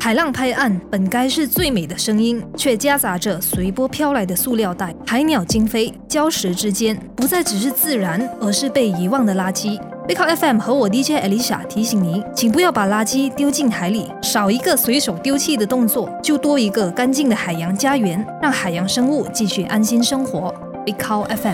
海浪拍岸本该是最美的声音，却夹杂着随波飘来的塑料袋、海鸟惊飞，礁石之间不再只是自然，而是被遗忘的垃圾。背靠 FM 和我 DJ Alicia 提醒你，请不要把垃圾丢进海里，少一个随手丢弃的动作，就多一个干净的海洋家园，让海洋生物继续安心生活。背靠 FM。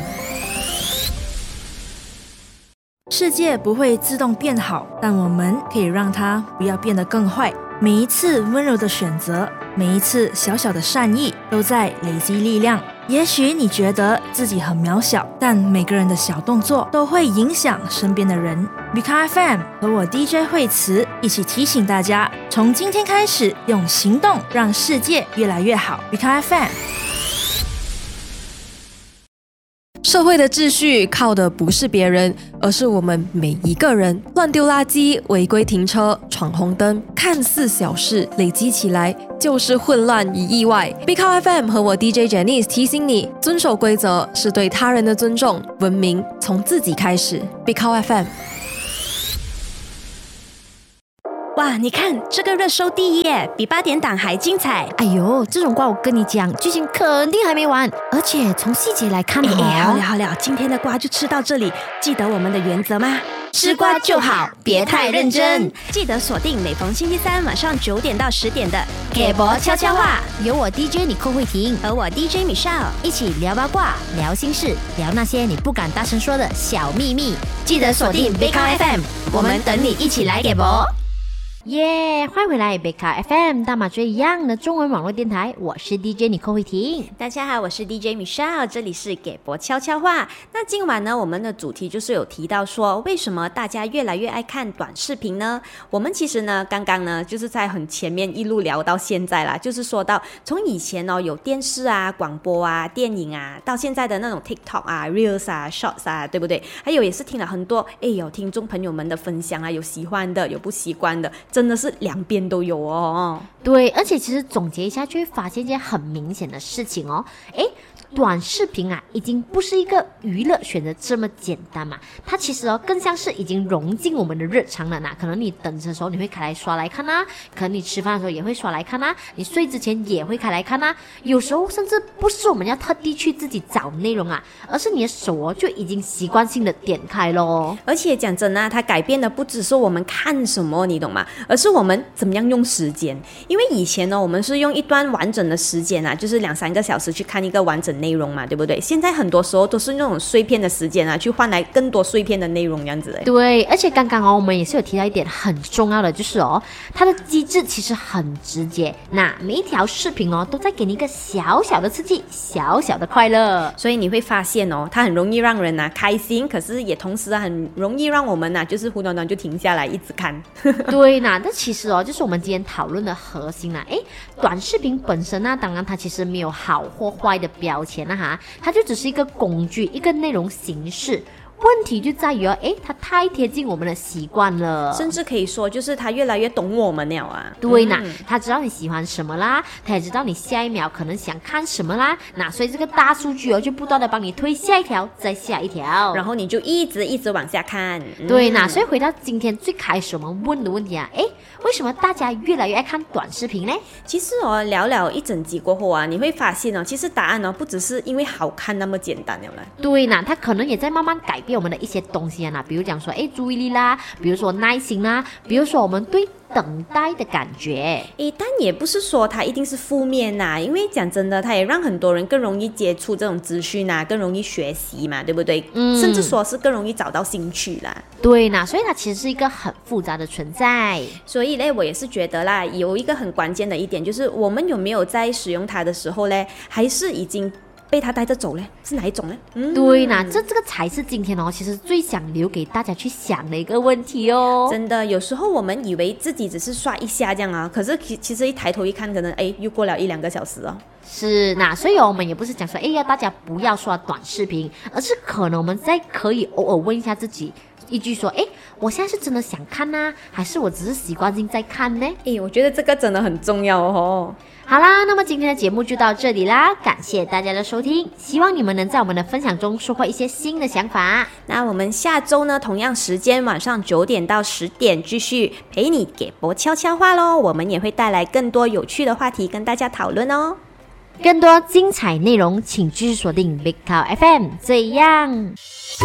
世界不会自动变好，但我们可以让它不要变得更坏。每一次温柔的选择，每一次小小的善意，都在累积力量。也许你觉得自己很渺小，但每个人的小动作都会影响身边的人。Become FM 和我 DJ 惠慈一起提醒大家，从今天开始，用行动让世界越来越好。Become FM。 社会的秩序靠的不是别人，而是我们每一个人。乱丢垃圾、违规停车、闯红灯，看似小事，累积起来就是混乱与意外。Become FM 和我 DJ Janice 提醒你，遵守规则是对他人的尊重，文明从自己开始。Become FM。 哇，你看这个热搜第一耶，比8点档还精彩。 哎呦，这种瓜我跟你讲，剧情肯定还没完，而且从细节来看好了，今天的瓜就吃到这里。记得我们的原则吗？吃瓜就好，别太认真。记得锁定每逢星期三晚上9点到10点的给博悄悄话， 有我 DJ 你寇慧婷和我 DJ Michelle 一起聊八卦、聊心事、聊那些你不敢大声说的小秘密。 记得锁定 Become FM， 我们等你一起来给博。 耶！欢迎回来贝卡 FM 大马最一样的中文网络电台，我是 DJ 尼寇慧婷。 大家好，我是 DJ Michelle， 这里是给博悄悄话。那今晚呢，我们的主题就是有提到说，为什么大家越来越爱看短视频呢？我们其实呢，刚刚呢，就是在很前面一路聊到现在啦，就是说到从以前有电视啊、广播啊、电影啊，到现在的那种 TikTok 啊、Reels 啊、Shorts 啊，对不对？还有也是听了很多，有听众朋友们的分享啊，有喜欢的，有不习惯的。真的是两边都有哦。 对，而且其实总结一下就会发现一件很明显的事情哦。短视频啊，已经不是一个娱乐选择这么简单嘛，它其实更像是已经融进我们的日常了呢。可能你等着的时候你会开来刷来看啊，可能你吃饭的时候也会刷来看啊，你睡之前也会开来看啊。有时候甚至不是我们要特地去自己找内容啊，而是你的手就已经习惯性的点开咯。 而且讲真啊，它改变的不只是我们看什么，你懂吗？而是我们怎么样用时间。因为以前呢，我们是用一段完整的时间啊，就是2-3个小时去看一个完整内容嘛，对不对？现在很多时候都是那种碎片的时间啊，去换来更多碎片的内容这样子。 对，而且刚刚我们也是有提到一点很重要的，就是它的机制其实很直接。那每一条视频都在给你一个小小的刺激，小小的快乐。 所以你会发现它很容易让人开心，可是也同时很容易让我们就是忽短短就停下来一直看。 对那其实就是我们今天讨论的核心啦。短视频本身呢，当然它其实没有好或坏的标签哈，它就只是一个工具，一个内容形式。问题就在于它太贴近我们的习惯了， 甚至可以说就是它越来越懂我们了啊。 对呢，它知道你喜欢什么啦，它也知道你下一秒可能想看什么啦。那所以这个大数据就不断的帮你推下一条，再下一条， 然后你就一直往下看。 对呢，所以回到今天最开始我们问的问题啊，为什么大家越来越爱看短视频呢？ 其实聊了一整集过后啊，你会发现其实答案不只是因为好看那么简单了啦。 对呢，它可能也在慢慢改变我们的一些东西啊，比如讲说注意力啦，比如说耐心啦，比如说我们对等待的感觉。 但也不是说它一定是负面啦，因为讲真的，它也让很多人更容易接触这种资讯啊，更容易学习嘛，对不对？甚至说是更容易找到兴趣啦。 对啦，所以它其实是一个很复杂的存在。 所以呢，我也是觉得啦，有一个很关键的一点，就是我们有没有在使用它的时候呢，还是已经被他带着走呢？是哪一种呢？ 对呢，这个才是今天其实最想留给大家去想的一个问题哦。 真的，有时候我们以为自己只是刷一下这样啊，可是其实一抬头一看，可能又过了1-2个小时哦。 是，那所以我们也不是讲说，要大家不要刷短视频，而是可能我们可以偶尔问一下自己一句说，我现在是真的想看呢，还是我只是习惯性在看呢？ 我觉得这个真的很重要哦。 好啦，那么今天的节目就到这里啦，感谢大家的收听，希望你们能在我们的分享中收获一些新的想法。 那我们下周呢，同样时间晚上9点到10点继续陪你给博悄悄话咯，我们也会带来更多有趣的话题跟大家讨论哦。 更多精彩内容请继续锁定 Big Cow FM，这样